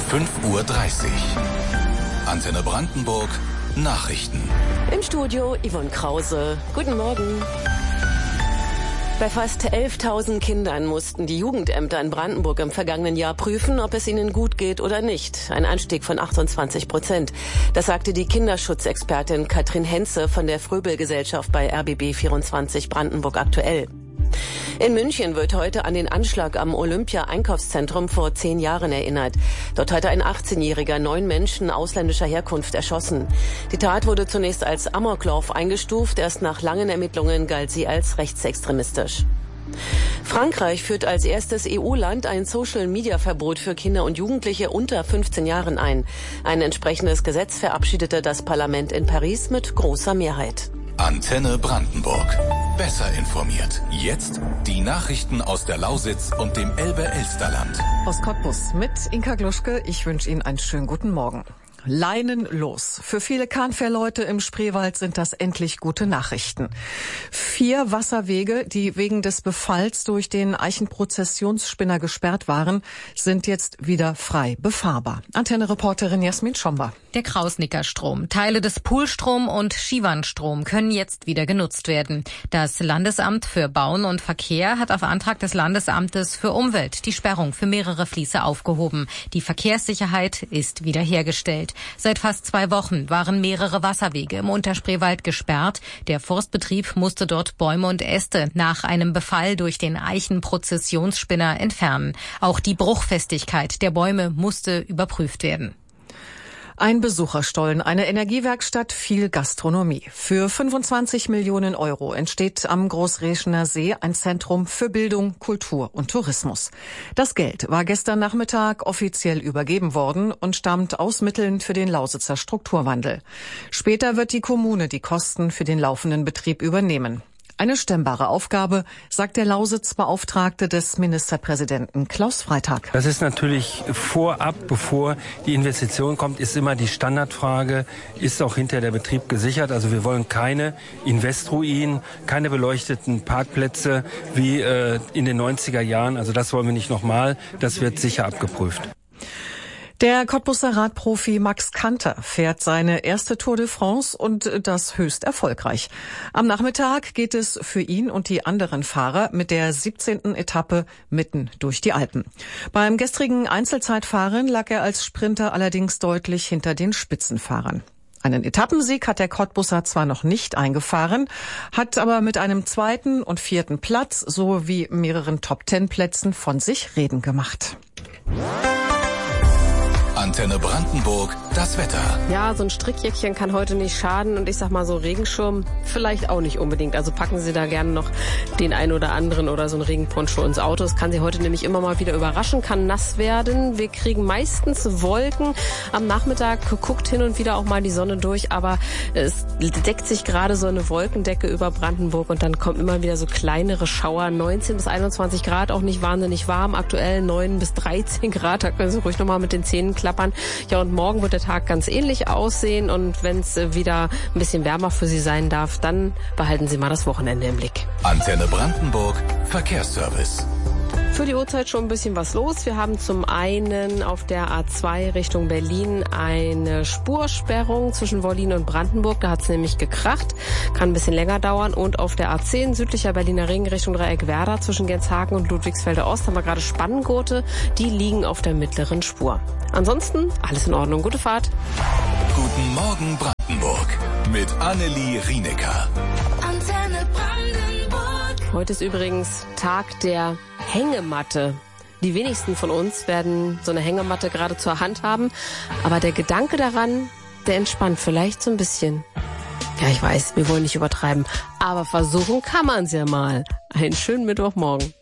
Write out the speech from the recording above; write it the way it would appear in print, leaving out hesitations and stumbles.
5:30 Uhr. Antenne Brandenburg, Nachrichten. Im Studio Yvonne Krause. Guten Morgen. Bei fast 11.000 Kindern mussten die Jugendämter in Brandenburg im vergangenen Jahr prüfen, ob es ihnen gut geht oder nicht. Ein Anstieg von 28%. Das sagte die Kinderschutzexpertin Katrin Henze von der Fröbel-Gesellschaft bei RBB 24 Brandenburg aktuell. In München wird heute an den Anschlag am Olympia-Einkaufszentrum vor 10 Jahren erinnert. Dort hatte ein 18-Jähriger 9 Menschen ausländischer Herkunft erschossen. Die Tat wurde zunächst als Amoklauf eingestuft. Erst nach langen Ermittlungen galt sie als rechtsextremistisch. Frankreich führt als erstes EU-Land ein Social-Media-Verbot für Kinder und Jugendliche unter 15 Jahren ein. Ein entsprechendes Gesetz verabschiedete das Parlament in Paris mit großer Mehrheit. Antenne Brandenburg. Besser informiert. Jetzt die Nachrichten aus der Lausitz und dem Elbe-Elsterland. Aus Cottbus mit Inka Gluschke. Ich wünsche Ihnen einen schönen guten Morgen. Leinen los. Für viele Kahnfährleute im Spreewald sind das endlich gute Nachrichten. 4 Wasserwege, die wegen des Befalls durch den Eichenprozessionsspinner gesperrt waren, sind jetzt wieder frei befahrbar. Antenne-Reporterin Jasmin Schomba. Der Krausnickerstrom, Teile des Poolstrom und Schiewanstrom können jetzt wieder genutzt werden. Das Landesamt für Bauen und Verkehr hat auf Antrag des Landesamtes für Umwelt die Sperrung für mehrere Fließe aufgehoben. Die Verkehrssicherheit ist wiederhergestellt. Seit fast 2 Wochen waren mehrere Wasserwege im Unterspreewald gesperrt. Der Forstbetrieb musste dort Bäume und Äste nach einem Befall durch den Eichenprozessionsspinner entfernen. Auch die Bruchfestigkeit der Bäume musste überprüft werden. Ein Besucherstollen, eine Energiewerkstatt, viel Gastronomie. Für 25 Millionen Euro entsteht am Großreschener See ein Zentrum für Bildung, Kultur und Tourismus. Das Geld war gestern Nachmittag offiziell übergeben worden und stammt aus Mitteln für den Lausitzer Strukturwandel. Später wird die Kommune die Kosten für den laufenden Betrieb übernehmen. Eine stemmbare Aufgabe, sagt der Lausitz-Beauftragte des Ministerpräsidenten Klaus Freitag. Das ist natürlich vorab, bevor die Investition kommt, ist immer die Standardfrage, ist auch hinterher der Betrieb gesichert? Also wir wollen keine Invesruinen, keine beleuchteten Parkplätze wie in den 90er Jahren. Also das wollen wir nicht nochmal, das wird sicher abgeprüft. Der Cottbuser Radprofi Max Kanter fährt seine erste Tour de France und das höchst erfolgreich. Am Nachmittag geht es für ihn und die anderen Fahrer mit der 17. Etappe mitten durch die Alpen. Beim gestrigen Einzelzeitfahren lag er als Sprinter allerdings deutlich hinter den Spitzenfahrern. Einen Etappensieg hat der Cottbuser zwar noch nicht eingefahren, hat aber mit einem 2. und 4. Platz sowie mehreren Top-10-Plätzen von sich reden gemacht. Antenne Brandenburg, das Wetter. Ja, so ein Strickjäckchen kann heute nicht schaden und ich sag mal so Regenschirm vielleicht auch nicht unbedingt. Also packen Sie da gerne noch den ein oder anderen oder so ein Regenponcho ins Auto. Es kann Sie heute nämlich immer mal wieder überraschen, kann nass werden. Wir kriegen meistens Wolken. Am Nachmittag guckt hin und wieder auch mal die Sonne durch, aber es deckt sich gerade so eine Wolkendecke über Brandenburg und dann kommen immer wieder so kleinere Schauer. 19 bis 21 Grad, auch nicht wahnsinnig warm. Aktuell 9 bis 13 Grad, da können Sie ruhig nochmal mit den Zähnen klappern. Ja, und morgen wird der Tag ganz ähnlich aussehen und wenn es wieder ein bisschen wärmer für Sie sein darf, dann behalten Sie mal das Wochenende im Blick. Antenne Brandenburg, Verkehrsservice. Für die Uhrzeit schon ein bisschen was los. Wir haben zum einen auf der A2 Richtung Berlin eine Spursperrung zwischen Wollin und Brandenburg. Da hat es nämlich gekracht. Kann ein bisschen länger dauern. Und auf der A10 südlicher Berliner Ring Richtung Dreieck Werder zwischen Genshagen und Ludwigsfelder Ost haben wir gerade Spanngurte. Die liegen auf der mittleren Spur. Ansonsten alles in Ordnung. Gute Fahrt. Guten Morgen Brandenburg mit Annelie Rienecker. Antenne Brandenburg. Heute ist übrigens Tag der Hängematte. Die wenigsten von uns werden so eine Hängematte gerade zur Hand haben, aber der Gedanke daran, der entspannt vielleicht so ein bisschen. Ja, ich weiß, wir wollen nicht übertreiben, aber versuchen kann man's ja mal. Einen schönen Mittwochmorgen.